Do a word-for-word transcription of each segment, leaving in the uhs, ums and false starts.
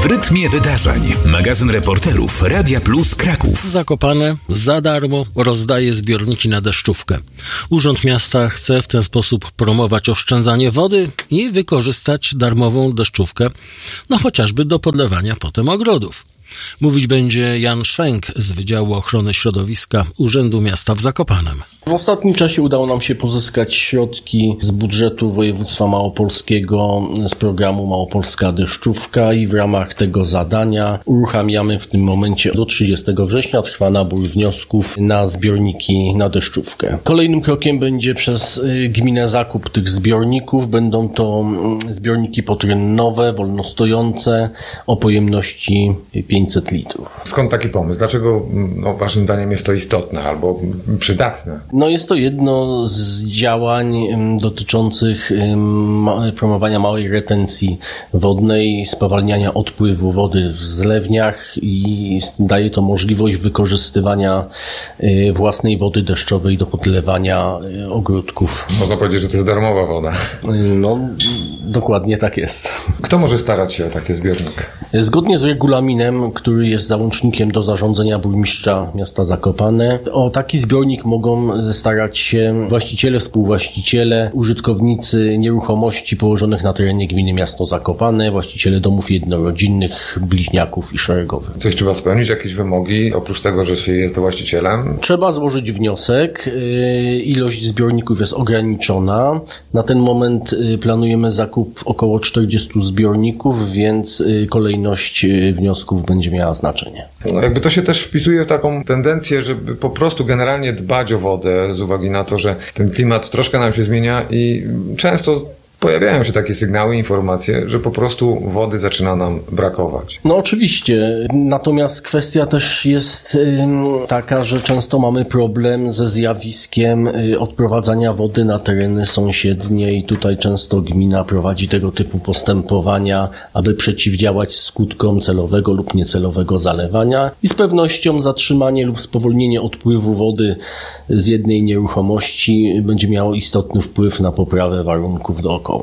W rytmie wydarzeń. Magazyn reporterów Radia Plus Kraków. Zakopane za darmo rozdaje zbiorniki na deszczówkę. Urząd Miasta chce w ten sposób promować oszczędzanie wody i wykorzystać darmową deszczówkę, no chociażby do podlewania potem ogrodów. Mówić będzie Jan Szwęk z Wydziału Ochrony Środowiska Urzędu Miasta w Zakopanem. W ostatnim czasie udało nam się pozyskać środki z budżetu województwa małopolskiego z programu Małopolska Deszczówka i w ramach tego zadania uruchamiamy w tym momencie do trzydziestego września trwa nabór wniosków na zbiorniki na deszczówkę. Kolejnym krokiem będzie przez gminę zakup tych zbiorników. Będą to zbiorniki potrynnowe, wolnostojące o pojemności pięćset litrów. Skąd taki pomysł? Dlaczego no, waszym zdaniem jest to istotne albo przydatne? No jest to jedno z działań dotyczących promowania małej retencji wodnej, spowalniania odpływu wody w zlewniach i daje to możliwość wykorzystywania własnej wody deszczowej do podlewania ogródków. Można powiedzieć, że to jest darmowa woda. No, dokładnie tak jest. Kto może starać się o taki zbiornik? Zgodnie z regulaminem, który jest załącznikiem do zarządzenia burmistrza miasta Zakopane, o taki zbiornik mogą starać się właściciele, współwłaściciele, użytkownicy nieruchomości położonych na terenie gminy miasto Zakopane, właściciele domów jednorodzinnych, bliźniaków i szeregowych. Coś trzeba spełnić, jakieś wymogi, oprócz tego, że się jest właścicielem? Trzeba złożyć wniosek. Ilość zbiorników jest ograniczona. Na ten moment planujemy zakup około czterdziestu zbiorników, więc kolejność wniosków będzie miała znaczenie. No jakby to się też wpisuje w taką tendencję, żeby po prostu generalnie dbać o wodę z uwagi na to, że ten klimat troszkę nam się zmienia i często pojawiają się takie sygnały, informacje, że po prostu wody zaczyna nam brakować. No oczywiście, natomiast kwestia też jest y, taka, że często mamy problem ze zjawiskiem y, odprowadzania wody na tereny sąsiednie i tutaj często gmina prowadzi tego typu postępowania, aby przeciwdziałać skutkom celowego lub niecelowego zalewania i z pewnością zatrzymanie lub spowolnienie odpływu wody z jednej nieruchomości będzie miało istotny wpływ na poprawę warunków dookoła.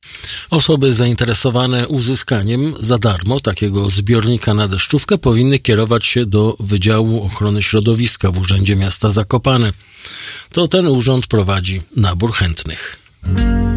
Osoby zainteresowane uzyskaniem za darmo takiego zbiornika na deszczówkę powinny kierować się do Wydziału Ochrony Środowiska w Urzędzie Miasta Zakopane. To ten urząd prowadzi nabór chętnych.